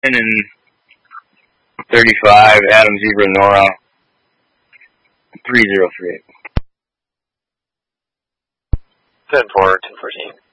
and 35, Adam Zebra Nora, 3038. 10-4, 214.